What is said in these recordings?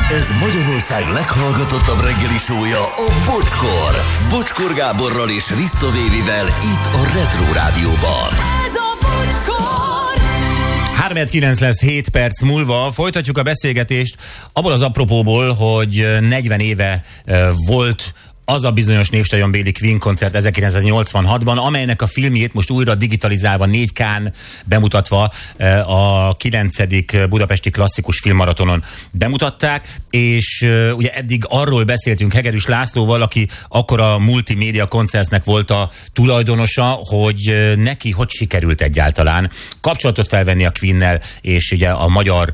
Ez Magyarország leghallgatottabb reggeli show-ja, a Bocskor. Bocskor Gáborral és Risto Vévivel itt a Retro Rádióban. Ez a Bocskor! 3-9 lesz 7 perc múlva. Folytatjuk a beszélgetést abból az apropóból, hogy 40 éve volt az a bizonyos névstadion-béli Queen koncert 1986-ban, amelynek a filmjét most újra digitalizálva 4K-n bemutatva a 9. budapesti klasszikus filmmaratonon bemutatták, és ugye eddig arról beszéltünk Hegedűs Lászlóval, aki akkor a Multimédia Concertsnek volt a tulajdonosa, hogy neki hogy sikerült egyáltalán kapcsolatot felvenni a Queennel, és ugye a magyar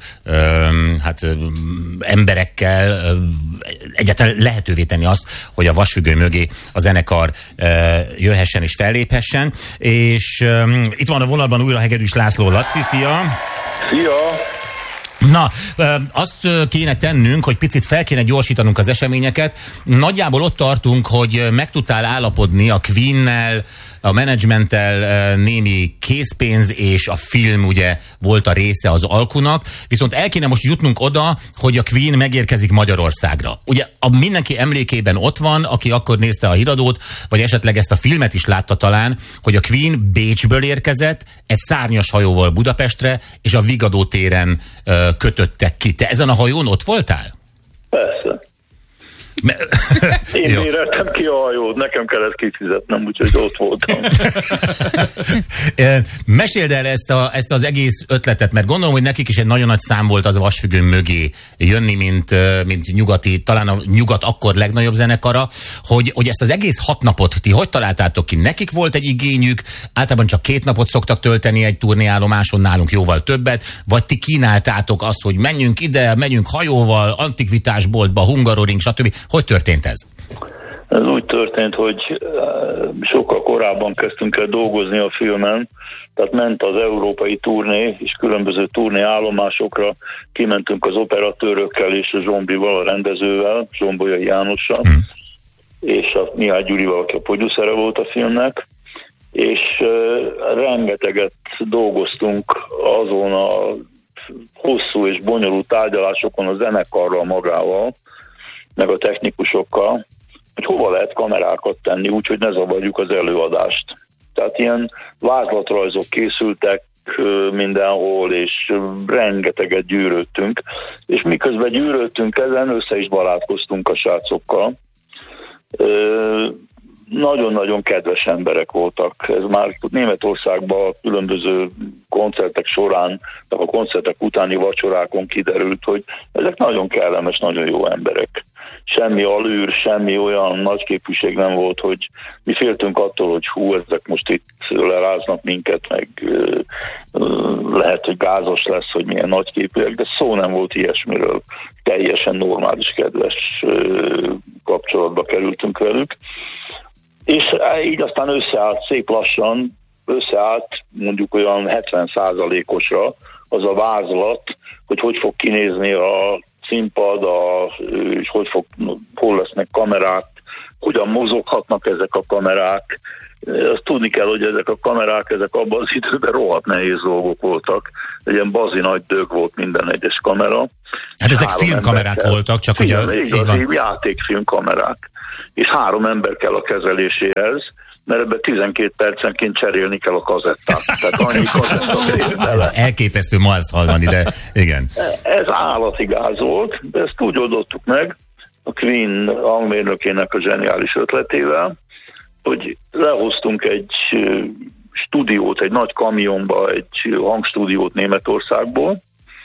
emberekkel egyáltalán lehetővé tenni azt, hogy a vasfüggöny mögé a zenekar jöhessen és felléphessen. És itt van a vonalban újra Hegedűs László. Laci, szia! Szia! Na, azt kéne tennünk, hogy picit fel kéne gyorsítanunk az eseményeket. Nagyjából ott tartunk, hogy meg tudtál állapodni a Queennel, a menedzsmenttel, némi készpénz és a film ugye volt a része az alkunak, viszont el kéne most jutnunk oda, hogy a Queen megérkezik Magyarországra. Ugye a mindenki emlékében ott van, aki akkor nézte a híradót, vagy esetleg ezt a filmet is látta talán, hogy a Queen Bécsből érkezett, egy szárnyas hajóval Budapestre, és a Vigadó téren kötöttek ki. Te ezen a hajón ott voltál? Persze. Én éreztem ki a hajót, nekem kellett kifizetnem, úgyhogy ott voltam. Meséld el ezt az egész ötletet, mert gondolom, hogy nekik is egy nagyon nagy szám volt az a vasfüggöny mögé jönni, mint nyugati, talán a nyugat akkor legnagyobb zenekara, hogy ezt az egész 6 napot ti hogy találtátok ki? Nekik volt egy igényük, általában csak 2 napot szoktak tölteni egy turnéállomáson, nálunk jóval többet, vagy ti kínáltátok azt, hogy menjünk ide, menjünk hajóval, antikvitásboltba, Hungaroring, stb. Hogy történt ez? Ez úgy történt, hogy sokkal korábban kezdtünk el dolgozni a filmen, tehát ment az európai turné, és különböző turnéállomásokra kimentünk az operatőrökkel és a Zsombival, a rendezővel, Zsombolyai Jánossal, és a Mihály Gyurival, aki a producere volt a filmnek, és rengeteget dolgoztunk azon a hosszú és bonyolult tárgyalásokon a zenekarral magával, meg a technikusokkal, hogy hova lehet kamerákat tenni, úgyhogy ne zavarjuk az előadást. Tehát ilyen vázlatrajzok készültek mindenhol, és rengeteget gyűrődtünk. És miközben gyűrődtünk ezen, össze is barátkoztunk a srácokkal. Nagyon-nagyon kedves emberek voltak. Ez már Németországban különböző koncertek során, a koncertek utáni vacsorákon kiderült, hogy ezek nagyon kellemes, nagyon jó emberek. Semmi alűr, semmi olyan nagyképűség nem volt, hogy mi féltünk attól, hogy ezek most itt leráznak minket, meg lehet, hogy gázos lesz, hogy milyen nagyképűek, de szó nem volt ilyesmiről. Teljesen normális, kedves kapcsolatba kerültünk velük. És így aztán szép lassan összeállt mondjuk olyan 70%-osra az a vázlat, hogy fog kinézni a színpad, és hol lesznek kamerák, hogyan mozoghatnak ezek a kamerák. Azt tudni kell, hogy ezek a kamerák, ezek abban az időben rohadt nehéz dolgok voltak. Egy ilyen bazi nagy dög volt minden egyes kamera. Hát ezek filmkamerák voltak, csak ugye... Igazi játékfilmkamerák. És 3 ember kell a kezeléséhez, mert ebben 12 percenként cserélni kell a kazettát. Tehát annyi kazettát bele. Elképesztő ma ezt hallani, de igen. Ez állati gáz volt, de ezt úgy oldottuk meg a Queen hangmérnökének a zseniális ötletével, hogy lehoztunk egy stúdiót, egy nagy kamionba, egy hangstúdiót Németországból,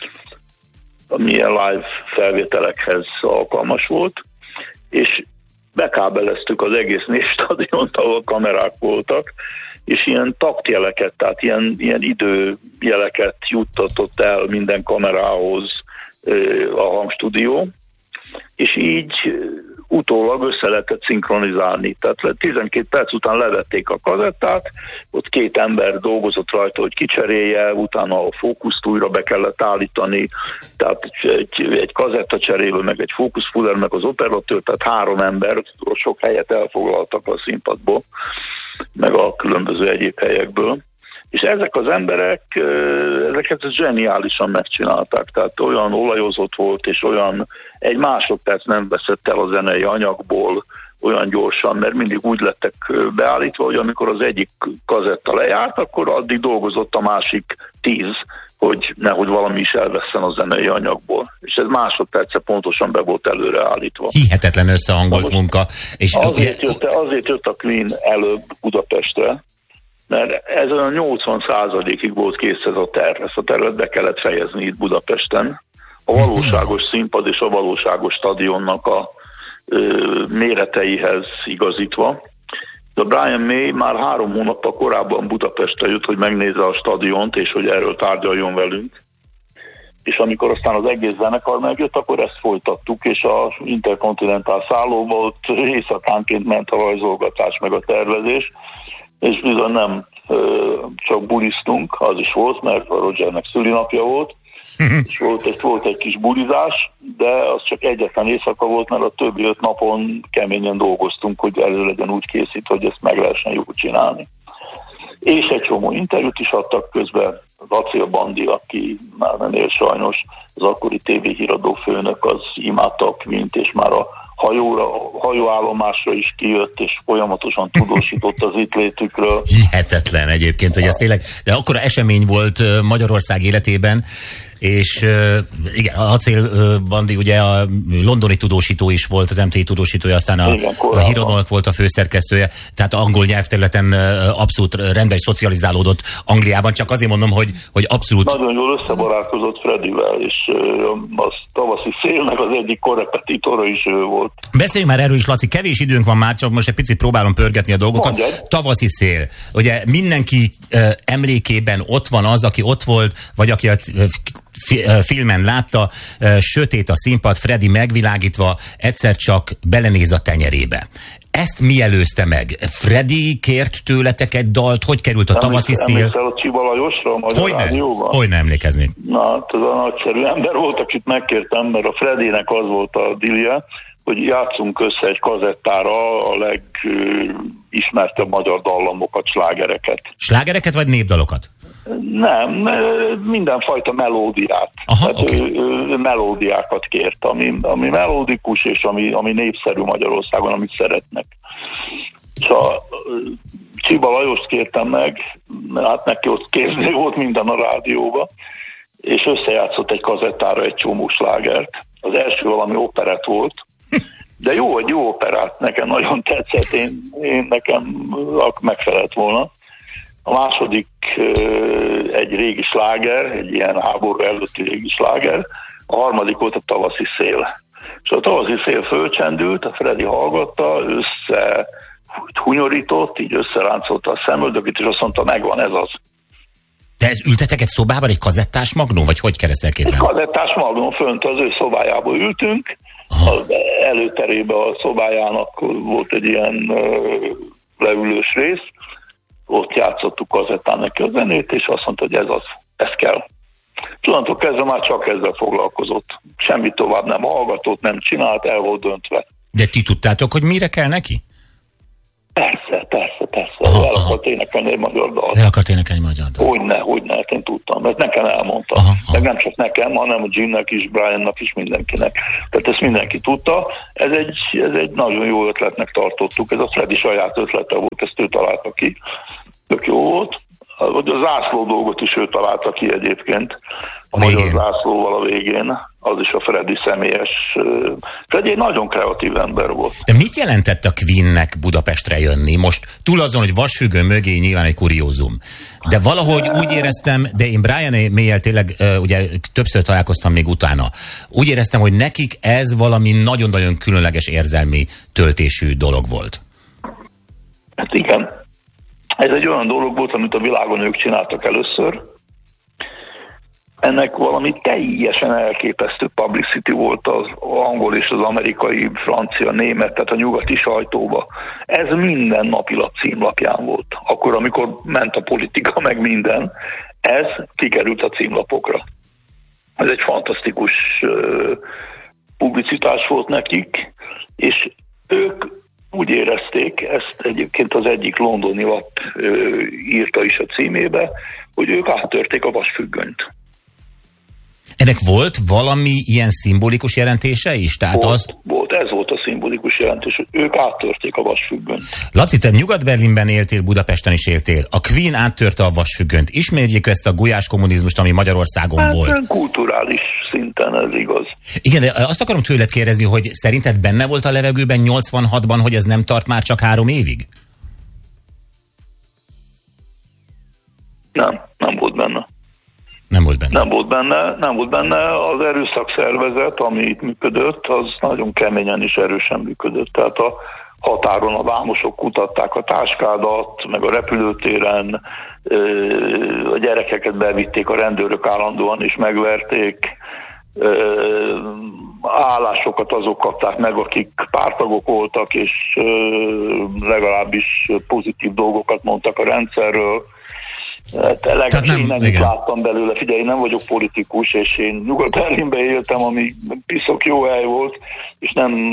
ami ilyen live felvételekhez alkalmas volt, és bekábeleztük az egész Névstadiont, ahol kamerák voltak, és ilyen taktjeleket, tehát ilyen időjeleket juttatott el minden kamerához a hangstúdió, és így utólag össze lehetett szinkronizálni. Tehát 12 perc után levették a kazettát, ott 2 ember dolgozott rajta, hogy kicserélje, utána a fókuszt újra be kellett állítani, tehát egy kazettacserélő, meg egy fókuszfuller, meg az operatőr, tehát 3 ember, sok helyet elfoglaltak a színpadból, meg a különböző egyéb helyekből. És ezek az emberek, ezeket zseniálisan megcsinálták, tehát olyan olajozott volt, és olyan egy másodperc nem veszett el a zenei anyagból olyan gyorsan, mert mindig úgy lettek beállítva, hogy amikor az egyik kazetta lejárt, akkor addig dolgozott a másik 10, hogy nehogy valami is elvesszen a zenei anyagból. És ez másodperce pontosan be volt előreállítva. Hihetetlen összehangolt munka. És azért jött a Queen előbb Budapestre, mert ez olyan 80%-ig volt kész ez a terv. Ezt a tervet be kellett fejezni itt Budapesten. A valóságos színpad és a valóságos stadionnak a méreteihez igazítva. De Brian May már 3 hónappal korábban Budapestre jött, hogy megnézze a stadiont, és hogy erről tárgyaljon velünk. És amikor aztán az egész zenekar megjött, akkor ezt folytattuk, és az Intercontinental szállóba ott éjszakánként ment a rajzolgatás meg a tervezés, és bizony nem csak buliztunk, az is volt, mert a Rogernek szülinapja volt, és volt egy kis bulizás, de az csak egyetlen éjszaka volt, mert a többi 5 napon keményen dolgoztunk, hogy elő legyen úgy készít, hogy ezt meg lehessen jól csinálni. És egy csomó interjút is adtak közben. Acél Bandi, aki már nem él sajnos, az akkori tévéhíradó főnök, az imádta a Quint, és már a hajóállomásra is kijött, és folyamatosan tudósított az itt létükről. Hihetetlen egyébként, hogy ez tényleg, de akkora esemény volt Magyarország életében, és igen, Acél Bandi ugye a londoni tudósító is volt, az MTI tudósítója, aztán a Híradónak volt a főszerkesztője, tehát angol nyelvterületen abszolút rendben szocializálódott Angliában, csak azért mondom, hogy abszolút... Nagyon jól összebarátkozott Fredivel, és az Tavaszi Szélnek az egyik korrepetitora is ő volt. Beszéljünk már erről is, Laci, kevés időnk van már, csak most egy picit próbálom pörgetni a dolgokat. Mondjad. Tavaszi Szél. Ugye mindenki emlékében ott van az, aki ott volt, vagy aki a filmen látta, sötét a színpad, Freddy megvilágítva, egyszer csak belenéz a tenyerébe. Ezt mi előzte meg? Freddy kért tőletek egy dalt? Hogy került a Tavaszi Szél? Emlékszel a Csiba Lajosra a Magyar Rádióban? Hogyne emlékezni? Na, hát ez a nagyszerű ember volt, akit megkértem, mert a Freddynek az volt a dilje, hogy játszunk össze egy kazettára a legismertebb magyar dallamokat, slágereket. Slágereket vagy népdalokat? Nem, mindenfajta melódiát. Aha, ő melódiákat kért, ami melódikus, és ami népszerű Magyarországon, amit szeretnek. És a Csiba Lajost kértem meg, hát neki ott kéznél volt minden a rádióba, és összejátszott egy kazettára egy csomó slágert. Az első valami operett volt, de egy jó operát, nekem nagyon tetszett, én nekem megfelelt volna. A második egy régi sláger, egy ilyen háború előtti régi sláger, a harmadik volt a Tavaszi Szél. És a Tavaszi Szél fölcsendült, a Freddy hallgatta, hunyorított, így összeráncolta a szemöldökét, és azt mondta, megvan, ez az. De ez ültetek egy szobában, egy kazettás magnó, vagy hogy kell ezt elképzelni? Egy kazettás magnó, fönt az ő szobájába ültünk, az előterében a szobájának volt egy ilyen leülős rész, ott játszottuk kazettán neki a zenét, és azt mondta, hogy ez kell. Tudantól kezdve már csak ezzel foglalkozott. Semmit tovább nem hallgatott, nem csinált, el volt döntve. De ti tudtátok, hogy mire kell neki? Persze. El akart énekelni egy magyar dalt. El akart énekelni magyar dalt. Hogyne, hát én tudtam, mert nekem elmondta. Meg nem csak nekem, hanem a Jimnek is, Briannak is, mindenkinek. Tehát ezt mindenki tudta. Ez egy nagyon jó ötletnek tartottuk. Ez a Freddy saját ötlete volt, ezt ő találta ki. Tök jó volt. A zászló dolgot is ő találta ki egyébként. A magyar zászlóval a végén. Az is a Freddy személyes. Freddy egy nagyon kreatív ember volt. De mit jelentett a Queennek Budapestre jönni? Most túl azon, hogy vasfüggöny mögé nyilván egy kuriózum. De valahogy úgy éreztem, de én Brian May-jel tényleg ugye többször találkoztam még utána. Úgy éreztem, hogy nekik ez valami nagyon-nagyon különleges érzelmi töltésű dolog volt. Hát igen. Ez egy olyan dolog volt, amit a világon ők csináltak először. Ennek valami teljesen elképesztő publicity volt az angol és az amerikai, francia, német, tehát a nyugati sajtóba. Ez minden napilap címlapján volt. Akkor, amikor ment a politika, meg minden, ez kikerült a címlapokra. Ez egy fantasztikus publicitás volt nekik, és ők úgy érezték, ezt egyébként az egyik londoni lap írta is a címébe, hogy ők áttörték a vasfüggönyt. Ennek volt valami ilyen szimbolikus jelentése is? Tehát volt, ez volt a szimbolikus jelentés, hogy ők áttörték a vasfüggönyt. Laci, te Nyugat-Berlinben éltél, Budapesten is éltél. A Queen áttörte a vasfüggönyt. Ismerjük ezt a gulyás kommunizmust, ami Magyarországon volt. Kulturális szinten ez igaz. Igen, de azt akarom tőled kérdezni, hogy szerinted benne volt a levegőben 86-ban, hogy ez nem tart már csak 3 évig? Nem volt benne. Nem volt benne. Nem volt benne. Az erőszakszervezet, ami itt működött, az nagyon keményen és erősen működött. Tehát a határon a vámosok kutatták a táskádat, meg a repülőtéren, a gyerekeket bevitték a rendőrök állandóan és megverték, állásokat azok kapták meg, akik párttagok voltak, és legalábbis pozitív dolgokat mondtak a rendszerről. Legalábbis én nem láttam belőle. Figyelj, én nem vagyok politikus, és én Nyugat-Berlinben éltem, ami piszok jó hely volt, és nem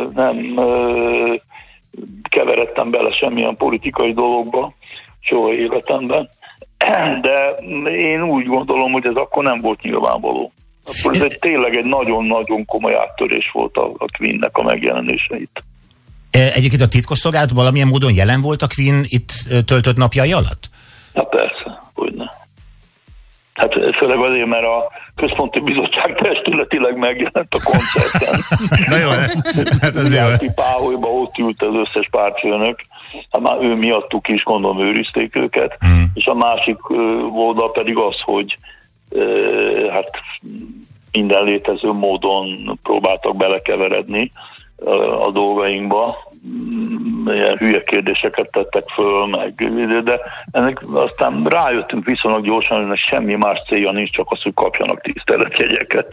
keveredtem bele semmilyen politikai dologba soha életemben. De én úgy gondolom, hogy ez akkor nem volt nyilvánvaló. Akkor ez tényleg egy nagyon-nagyon komoly áttörés volt a Queennek a megjelenése itt. Egyébként a titkosszolgálat valamilyen módon jelen volt a Queen itt töltött napjai alatt? Na persze, hogyne. Hát főleg azért, mert a Központi Bizottság testületileg megjelent a koncerten. Na jó, hát az jó. Páholyban ott ült az összes pártfőnök, hát már ő miattuk is gondolom őrizték őket, és a másik oldal pedig az, hogy hát minden létező módon próbáltak belekeveredni a dolgainkba, ilyen hülye kérdéseket tettek föl, de ennek aztán rájöttünk viszonylag gyorsan, hogy semmi más célja nincs, csak az, hogy kapjanak tiszteletjegyeket.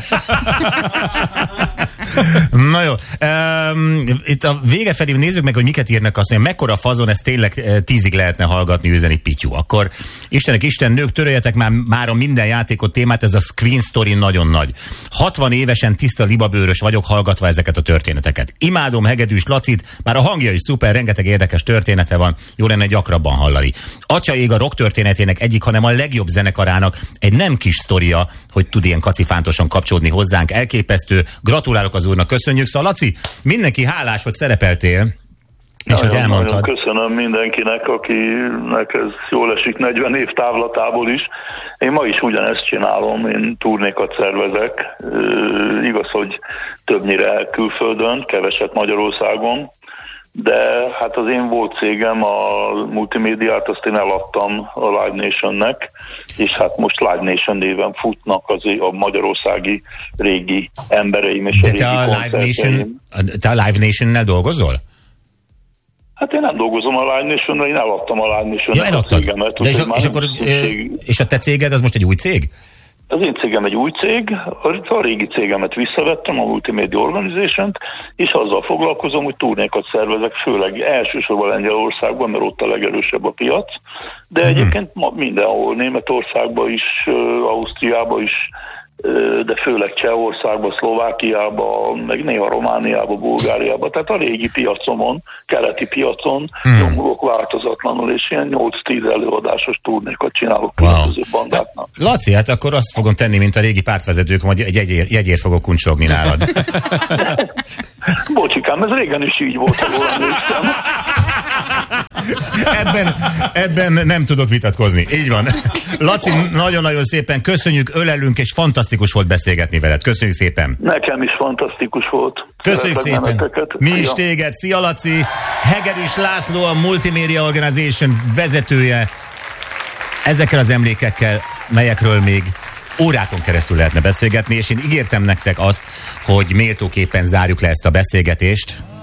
Na jó, itt a vége felé nézzük meg, hogy miket írnak, azt mondja, mekkora fazon, ez tényleg 10-ig lehetne hallgatni, üzeni Pityu. Akkor Istenek, Isten, nők, töröljetek már a minden játékot témát, ez a Queen Story nagyon nagy. 60 évesen tiszta libabőrös vagyok hallgatva ezeket a történeteket. Imádom Hegedűs Lacit, már a hangja is szuper, rengeteg érdekes története van, jó lenne gyakrabban hallani. Atya ég a rock történetének egyik, hanem a legjobb zenekarának egy nem kis sztoria, hogy tud ilyen kacifántosan kapcsolódni hozzánk, elképesztő. Gratulálok az úrnak, köszönjük. Szóval Laci, mindenki hálás, hogy szerepeltél, és hogy elmondtad. Nagyon köszönöm mindenkinek, akinek ez jól esik 40 év távlatából is. Én ma is ugyanezt csinálom, én turnékat szervezek. Igaz, hogy többnyire külföldön, keveset Magyarországon, de hát az én volt cégem, a multimédiát, azt én eladtam a Live Nationnek, és hát most Live Nation néven futnak a magyarországi régi embereim és de a régi koncerteim. Te a Live Nation-nel dolgozol? Hát én nem dolgozom a Live Nation-nel, én eladtam a Live Nation-nek a cégemet. És a te céged az most egy új cég? Az én cégem egy új cég, a régi cégemet visszavettem, a Multimedia Organization-t, és azzal foglalkozom, hogy turnékat szervezek, főleg elsősorban Lengyelországban, mert ott a legerősebb a piac, de egyébként mindenhol, Németországban is, Ausztriában is, de főleg Csehországban, Szlovákiában, meg néha Romániában, Bulgáriában, tehát a régi piacomon, keleti piacon nyomulok változatlanul, és ilyen 8-10 előadásos turnékat csinálok különböző bandáknak. Laci, hát akkor azt fogom tenni, mint a régi pártvezetők, hogy egy jegyért fogok kuncsogni nálad. Bocsikám, ez régen is így volt, ha jól emlékszem. Ebben nem tudok vitatkozni. Így van. Laci, nagyon-nagyon szépen köszönjük, ölelünk, és fantasztikus volt beszélgetni veled. Köszönjük szépen. Nekem is fantasztikus volt. Köszönjük szépen. Mi is téged. Szia, Laci. Hegedűs László, a Multimedia Organization vezetője. Ezekkel az emlékekkel, melyekről még órákon keresztül lehetne beszélgetni, és én ígértem nektek azt, hogy méltóképpen zárjuk le ezt a beszélgetést.